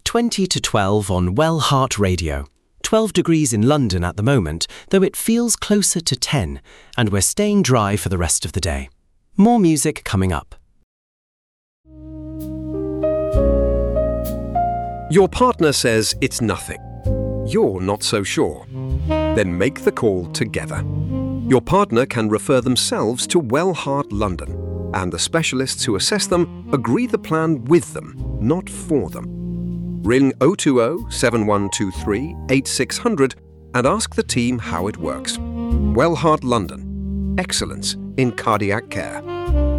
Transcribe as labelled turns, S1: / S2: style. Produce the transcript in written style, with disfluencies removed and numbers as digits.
S1: 20 to 12 on Wellheart Radio. 12 degrees in London at the moment, though it feels closer to 10, and we're staying dry for the rest of the day. More music coming up.
S2: Your partner says it's nothing. You're not so sure. Then make the call together. Your partner can refer themselves to Wellheart London, and the specialists who assess them agree the plan with them, not for them. Ring 020 7123 8600 and ask the team how it works. Wellheart London. Excellence in cardiac care.